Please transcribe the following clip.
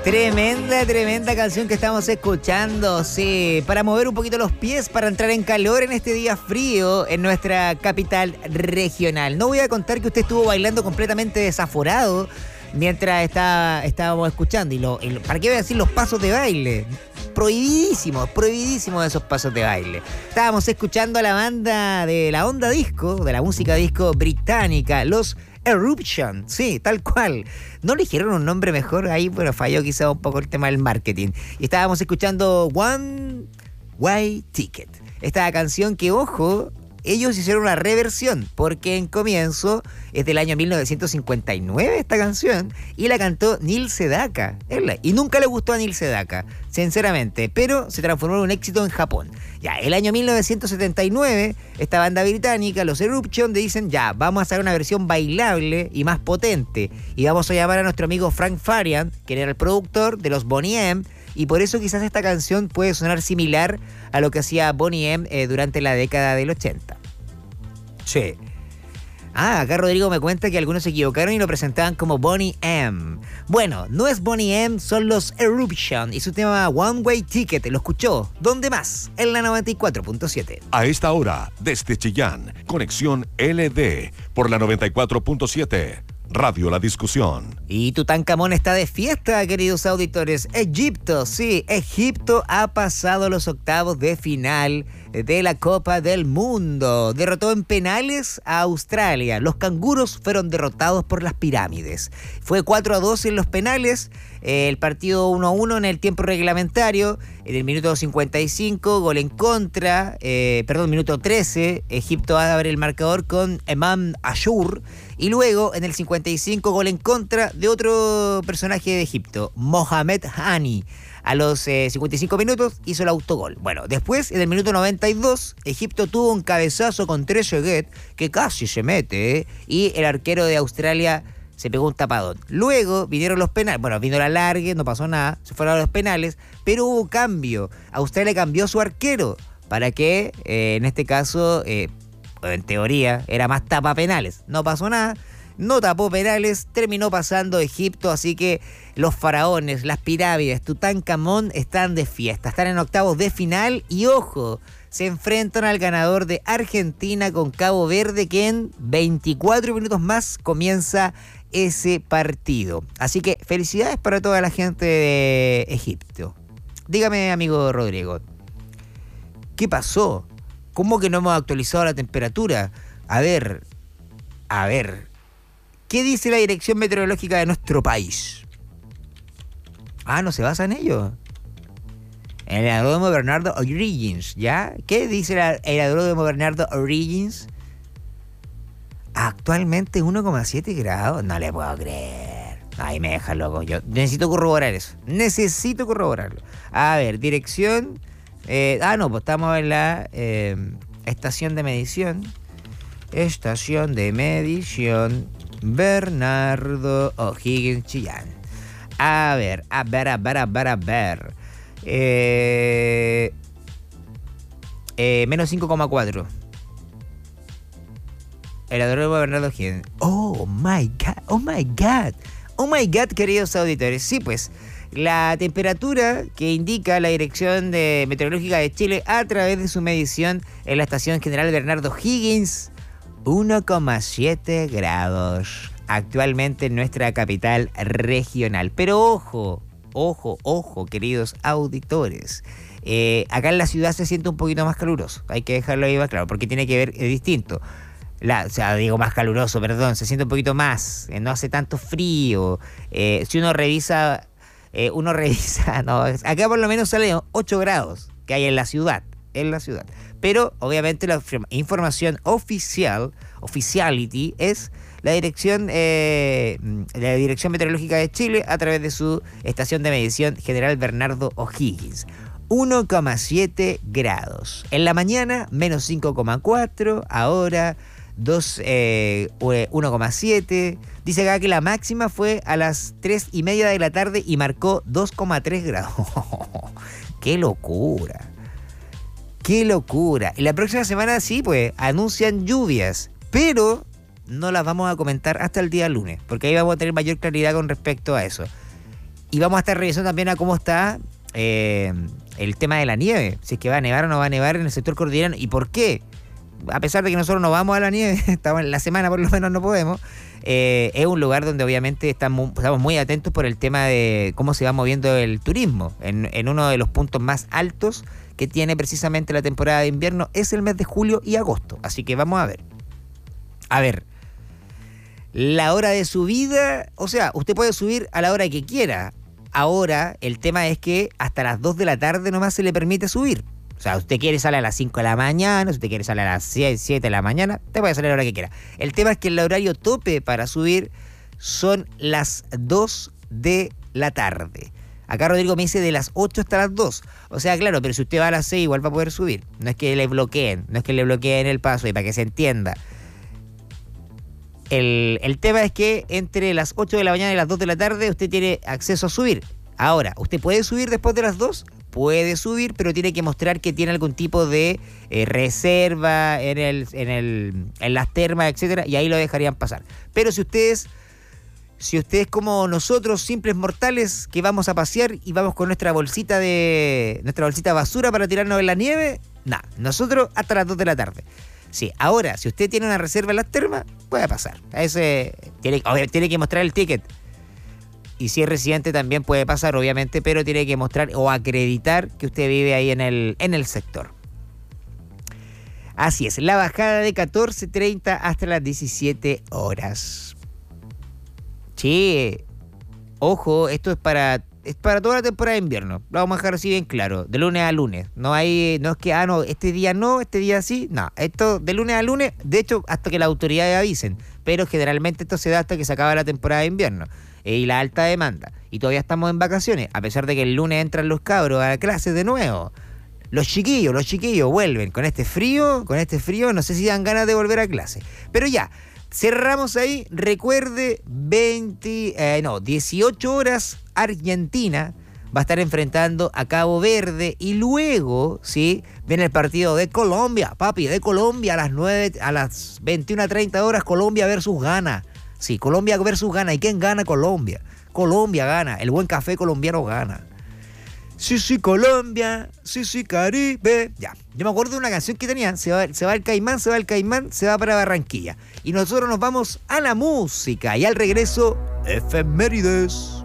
Tremenda canción que estamos escuchando, sí, para mover un poquito los pies, para entrar en calor en este día frío en nuestra capital regional. No voy a contar que usted estuvo bailando completamente desaforado mientras estábamos escuchando. ¿Para qué voy a decir los pasos de baile? Prohibidísimos esos pasos de baile. Estábamos escuchando a la banda de la onda disco, de la música disco británica, los Eruption, sí, tal cual. No le dijeron un nombre mejor ahí, pero falló quizá un poco el tema del marketing. Y estábamos escuchando One Way Ticket. Esta canción que, ojo, ellos hicieron una reversión, porque en comienzo es del año 1959 esta canción, y la cantó Neil Sedaka. Y nunca le gustó a Neil Sedaka, sinceramente, pero se transformó en un éxito en Japón. Ya, el año 1979, esta banda británica, los Eruption, dicen, ya, vamos a hacer una versión bailable y más potente, y vamos a llamar a nuestro amigo Frank Farian, que era el productor de los Boney M, y por eso quizás esta canción puede sonar similar a lo que hacía Boney M durante la década del 80. Sí. Acá Rodrigo me cuenta que algunos se equivocaron y lo presentaban como Boney M. Bueno, no es Boney M, son los Eruption y su tema One Way Ticket. ¿Lo escuchó? ¿Dónde más? En la 94.7. A esta hora, desde Chillán, conexión LD por la 94.7. Radio La Discusión. Y Tutankamón está de fiesta, queridos auditores. Egipto, sí, Egipto ha pasado los octavos de final de la Copa del Mundo. Derrotó en penales a Australia. Los canguros fueron derrotados por las pirámides. Fue 4-2 en los penales. El partido 1-1 en el tiempo reglamentario. En el minuto 55, gol en contra. Minuto 13, Egipto abre el marcador con Emam Ashur. Y luego, en el 55, gol en contra de otro personaje de Egipto, Mohamed Hani. A los 55 minutos hizo el autogol. Bueno, después, en el minuto 92, Egipto tuvo un cabezazo con Trezeguet, que casi se mete, y el arquero de Australia se pegó un tapadón. Luego vinieron los penales. Bueno, vino la largue, no pasó nada, se fueron a los penales, pero hubo cambio. Australia cambió su arquero para que, en este caso, en teoría, era más tapa penales. No pasó nada, no tapó penales, terminó pasando Egipto, así que los faraones, las pirámides, Tutankamón están de fiesta, están en octavos de final y ojo, se enfrentan al ganador de Argentina con Cabo Verde, que en 24 minutos más comienza ese partido. Así que felicidades para toda la gente de Egipto. Dígame, amigo Rodrigo, ¿qué pasó? ¿Cómo que no hemos actualizado la temperatura? A ver, ¿qué dice la Dirección Meteorológica de nuestro país? ¿No se basa en ello? En el aeródromo Bernardo O'Higgins, ¿ya? ¿Qué dice el aeródromo Bernardo O'Higgins? Actualmente 1,7 grados. No le puedo creer. Ay, me deja loco. Yo necesito corroborar eso. Necesito corroborarlo. A ver, dirección... pues estamos en la estación de medición. Estación de medición Bernardo O'Higgins, Chillán. A ver. Menos 5,4. El aeródromo Bernardo O'Higgins. Oh my God, queridos auditores. Sí, pues, la temperatura que indica la Dirección Meteorológica de Chile a través de su medición en la Estación General Bernardo O'Higgins, 1,7 grados actualmente en nuestra capital regional. Pero ojo, queridos auditores. Acá en la ciudad se siente un poquito más caluroso. Hay que dejarlo ahí más claro, porque tiene que ver, es distinto. Más caluroso, perdón. Se siente un poquito más. No hace tanto frío. Si uno revisa... acá por lo menos sale 8 grados que hay en la ciudad. Pero obviamente la información officiality es la Dirección Meteorológica de Chile a través de su estación de medición General Bernardo O'Higgins. 1,7 grados. En la mañana, menos 5,4. Ahora, 1,7. Dice acá que la máxima fue a las 3:30 de la tarde y marcó 2,3 grados. ¡Qué locura! Y la próxima semana sí, pues, anuncian lluvias, pero no las vamos a comentar hasta el día lunes, porque ahí vamos a tener mayor claridad con respecto a eso. Y vamos a estar revisando también a cómo está el tema de la nieve, si es que va a nevar o no va a nevar en el sector cordillerano y por qué. A pesar de que nosotros no vamos a la nieve, estamos en la semana por lo menos no podemos, es un lugar donde obviamente estamos muy atentos por el tema de cómo se va moviendo el turismo. En uno de los puntos más altos que tiene precisamente la temporada de invierno es el mes de julio y agosto. Así que vamos a ver. A ver, la hora de subida, o sea, usted puede subir a la hora que quiera. Ahora, el tema es que hasta las 2 de la tarde nomás se le permite subir. O sea, usted quiere salir a las 5 de la mañana, si usted quiere salir a las 7 de la mañana, te puede salir a la hora que quiera. El tema es que el horario tope para subir son las 2 de la tarde. Acá Rodrigo me dice de las 8 hasta las 2. O sea, claro, pero si usted va a las 6 igual va a poder subir. No es que le bloqueen el paso y para que se entienda. El tema es que entre las 8 de la mañana y las 2 de la tarde usted tiene acceso a subir. Ahora, ¿usted puede subir después de las 2? Puede subir, pero tiene que mostrar que tiene algún tipo de reserva en las termas, etcétera, y ahí lo dejarían pasar. Pero si ustedes como nosotros, simples mortales, que vamos a pasear y vamos con nuestra bolsita de basura para tirarnos en la nieve, nada, nosotros hasta las 2 de la tarde. Sí, ahora, si usted tiene una reserva en las termas, puede pasar. Tiene que mostrar el ticket. Y si es residente también puede pasar, obviamente, pero tiene que mostrar o acreditar que usted vive ahí en el sector. Así es, la bajada de 14:30 hasta las 17 horas. Sí, ojo, esto es para toda la temporada de invierno. Lo vamos a dejar así bien claro, de lunes a lunes. No es que, este día sí. No, esto de lunes a lunes, de hecho, hasta que las autoridades avisen. Pero generalmente esto se da hasta que se acaba la temporada de invierno. Y la alta demanda. Y todavía estamos en vacaciones, a pesar de que el lunes entran los cabros a clases de nuevo. Los chiquillos vuelven con este frío, no sé si dan ganas de volver a clase. Pero ya, cerramos ahí. Recuerde, 18 horas Argentina va a estar enfrentando a Cabo Verde y luego, ¿sí? Viene el partido de Colombia, papi, de Colombia a las 21:30 horas, Colombia versus Ghana. Sí, Colombia versus Ghana. ¿Y quién gana? Colombia. Colombia gana. El buen café colombiano gana. Sí, Colombia. Sí, Caribe. Ya. Yo me acuerdo de una canción que tenían. Se va el Caimán, se va para Barranquilla. Y nosotros nos vamos a la música. Y al regreso, efemérides.